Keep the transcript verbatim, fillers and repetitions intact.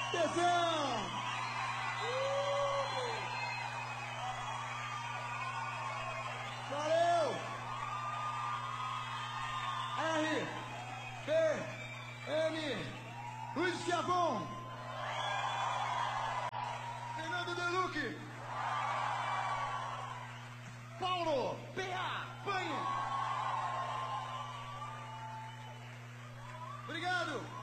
Tesão! Valeu! R, P, M, Luiz Chiavon, Fernando Deluque, Paulo, P A, Panho. Obrigado!